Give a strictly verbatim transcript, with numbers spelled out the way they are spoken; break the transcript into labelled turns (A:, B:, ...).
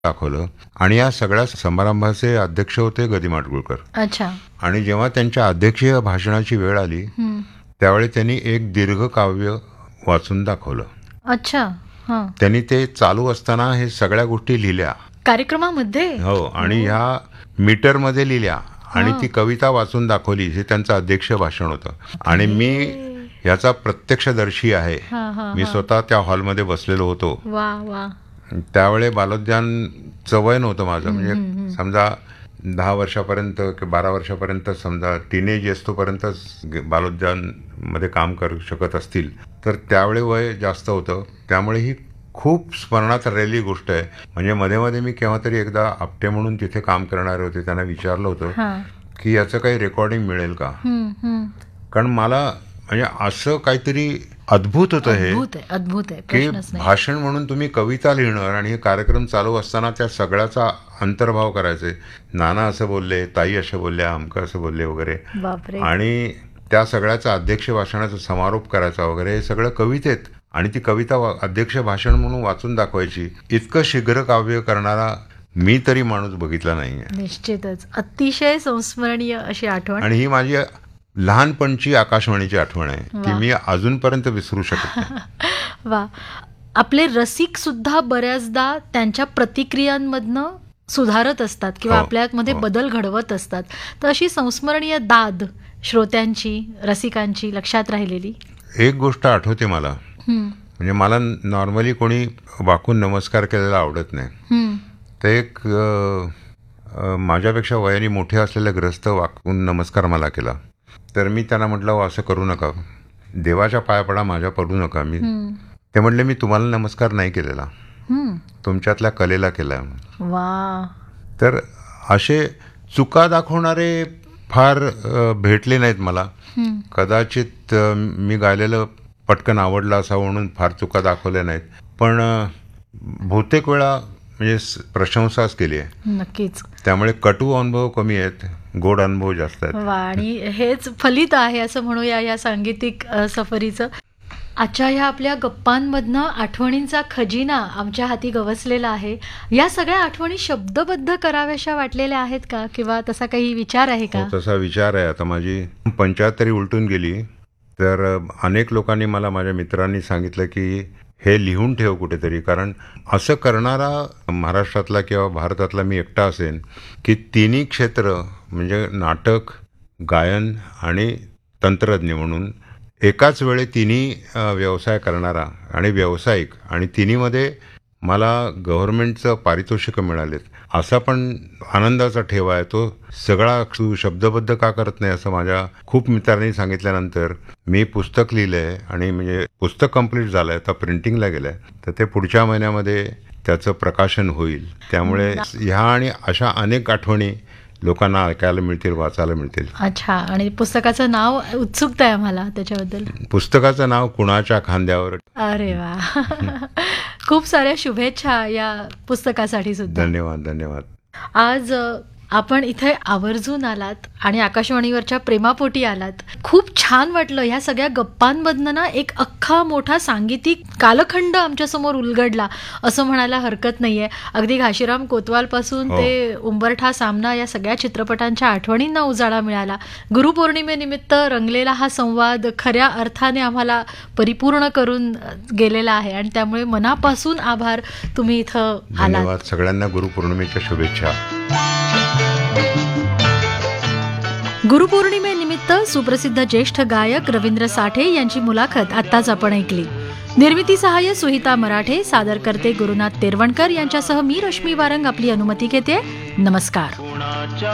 A: दाखवलं आणि या सगळ्या समारंभाचे अध्यक्ष होते ग दी माडगूळकर.
B: अच्छा.
A: आणि जेव्हा त्यांच्या अध्यक्षीय भाषणाची वेळ आली
B: हं.
A: त्यावेळी त्यांनी एक दीर्घ काव्य वाचून दाखवलं.
B: अच्छा. हां.
A: त्यांनी ते चालू असताना हे सगळ्या गोष्टी लिहिल्या.
B: कार्यक्रमामध्ये?
A: हो, आणि ह्या मीटरमध्ये लिहिल्या आणि ती कविता वाचून दाखवली. हे त्यांचं अध्यक्ष भाषण होतं आणि मी याचा प्रत्यक्षदर्शी आहे.
B: हां, हां,
A: मी
B: हां.
A: स्वतः त्या हॉलमध्ये बसलेलो होतो.
B: वा वा.
A: त्यावेळे बालोद्यानचं वय नव्हतं माझं, म्हणजे समजा दहा वर्षापर्यंत किंवा बारा वर्षापर्यंत, समजा टीनेज असतोपर्यंतच बालोद्यानमध्ये काम करू शकत असतील, तर त्यावेळी वय जास्त होतं. त्यामुळे ही खूप स्मरणात राहिलेली गोष्ट आहे. म्हणजे मध्ये मध्ये मी केव्हा तरी एकदा आपटे म्हणून तिथे काम करणारे होते, त्यांना विचारलं होतं
B: हां.
A: की याचं काही रेकॉर्डिंग मिळेल का.
B: हं, हं.
A: कारण मला म्हणजे असं काहीतरी अद्भुत होतं हे
B: अद्भुत आहे, अद्भुत आहे,
A: की
B: प्रश्नच नाही.
A: भाषण म्हणून तुम्ही कविता लिहिणार आणि हे कार्यक्रम चालू असताना त्या सगळ्याचा अंतर्भाव करायचे. नाना असं बोलले, ताई असं बोलल्या, अमकं असं बोलले वगैरे,
B: बापरे.
A: आणि त्या सगळ्याचा अध्यक्ष भाषणाचा समारोप करायचा वगैरे, हे सगळं कवितेत, आणि ती कविता वा- अध्यक्ष भाषण म्हणून वाचून दाखवायची. इतकं शीघ्र काव्य करणारा मी तरी माणूस बघितला नाहीये.
B: निश्चितच अतिशय संस्मरणीय अशी आठवण.
A: आणि ही माझी लहानपणची आकाशवाणीची आठवण आहे, ती
B: वा.
A: मी अजूनपर्यंत विसरू शकत नाही.
B: वा. आपले रसिक सुद्धा बऱ्याचदा त्यांच्या प्रतिक्रियांमधनं सुधारत असतात किंवा
A: हो,
B: आपल्यामध्ये
A: हो.
B: बदल घडवत असतात. तर अशी संस्मरणीय दाद श्रोत्यांची, रसिकांची लक्षात राहिलेली.
A: एक गोष्ट आठवते मला,
B: हं,
A: म्हणजे मला नॉर्मली कोणी वाकून नमस्कार केलेला आवडत नाही.
B: हं.
A: तर एक अ, अ, माझ्यापेक्षा वयाने मोठे असलेले ग्रस्त वाकून नमस्कार मला केला. तर मी त्यांना म्हटलं, "हो, असं करू नका, देवाच्या पाया पडा, माझ्या पडू नका." मी
B: हं.
A: ते म्हटले, "मी तुम्हाला नमस्कार नाही केलेला,
B: हं.
A: तुमच्यातल्या कलेला केला."
B: वा.
A: तर असे चुका दाखवणारे फार अ, भेटले नाहीत मला.
B: हं.
A: कदाचित अ, मी गायलेलं पटकन आवडलं असावं म्हणून फार चुका दाखवल्या नाहीत, पण अ, बहुतेक वेळा म्हणजे स- प्रशंसाच केली आहे.
B: नक्कीच.
A: त्यामुळे कटू अनुभव कमी आहेत, गोड अनुभव जास्त आहेत.
B: वा. आणि हेच फलित आहे असं म्हणूया या सांगीतिक अ, सफरीचं. आजच्या ह्या आपल्या गप्पांमधनं आठवणींचा खजिना आमच्या हाती गवसलेला आहे. या सगळ्या आठवणी शब्दबद्ध कराव्याशा वाटलेल्या आहेत का, किंवा तसा काही विचार आहे का?
A: हो, तसा विचार आहे. आता माझी पंचाहत्तरी उलटून गेली, तर अ, अनेक लोकांनी मला, माझ्या मित्रांनी सांगितलं की हे लिहून ठेव कुठेतरी, कारण असं करणारा महाराष्ट्रातला किंवा भारतातला मी एकटा असेन की तिन्ही क्षेत्र, म्हणजे नाटक, गायन आणि तंत्रज्ञ म्हणून एकाच वेळी तिन्ही अ, व्यवसाय करणारा आणि व्यावसायिक, आणि तिन्हीमध्ये मला गव्हर्नमेंटचं पारितोषिकं मिळालेत, असा पण आनंदाचा ठेवा आहे. तो सगळा तू शब्दबद्ध का करत नाही, असं माझ्या खूप मित्रांनी सांगितल्यानंतर मी पुस्तक लिहिलं आहे, आणि म्हणजे पुस्तक कंप्लीट झालं आहे, आता प्रिंटिंगला गेलं आहे, तर ते पुढच्या महिन्यामध्ये त्याचं प्रकाशन होईल. त्यामुळे ह्या आणि अशा अनेक आठवणी लोकांना ऐकायला मिळतील, वाचायला मिळतील.
B: अच्छा. आणि पुस्तकाचं नाव उत्सुकता आहे आम्हाला त्याच्याबद्दल.
A: पुस्तकाचं नाव कुणाच्या खांद्यावर.
B: अरे वा. खूप साऱ्या शुभेच्छा या पुस्तकासाठी सुद्धा.
A: धन्यवाद, धन्यवाद.
B: आज अ, आपण इथे आवर्जून आलात आणि आकाशवाणीवरच्या प्रेमापोटी आलात. खूप छान वाटलं. ह्या सगळ्या गप्पांमधनं ना एक अख्खा मोठा सांगीतिक कालखंड आमच्यासमोर उलगडला असं म्हणायला हरकत नाहीये. अगदी घाशीराम कोतवालपासून
A: हो.
B: ते उंबरठा सामना या सगळ्या चित्रपटांच्या आठवणींना उजाळा मिळाला. गुरुपौर्णिमेनिमित्त रंगलेला हा संवाद खऱ्या अर्थाने आम्हाला परिपूर्ण करून अ, गेलेला आहे, आणि त्यामुळे मनापासून आभार. तुम्ही इथं आलात.
A: धन्यवाद. सगळ्यांना गुरुपौर्णिमेच्या शुभेच्छा.
B: गुरुपौर्णिमेनिमित्त सुप्रसिद्ध ज्येष्ठ गायक रवींद्र साठे यांची मुलाखत आत्ताच आपण ऐकली. निर्मिती सहाय्य सुहिता मराठे, सादर करते गुरुनाथ तेरवणकर यांच्यासह मी रश्मी वारंग आपली अनुमती घेते. नमस्कार.